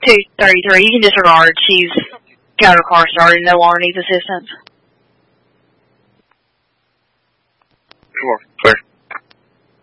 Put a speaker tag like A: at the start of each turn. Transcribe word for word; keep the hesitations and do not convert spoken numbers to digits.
A: two thirty-three. You can disregard. She's got her car started. No longer needs assistance.
B: Sure. Clear.